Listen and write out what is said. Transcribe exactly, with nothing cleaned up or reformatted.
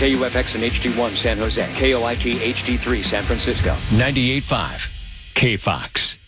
K U F X and H D one San Jose. K O I T H D three San Francisco. ninety-eight point five K Fox.